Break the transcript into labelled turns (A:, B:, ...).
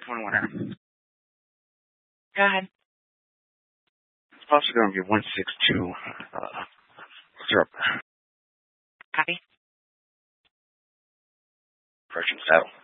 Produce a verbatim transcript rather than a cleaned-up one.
A: twenty-one hour.
B: Go ahead.
A: It's also going to be one six two. Uh, syrup.
B: Copy.
A: Approaching saddle.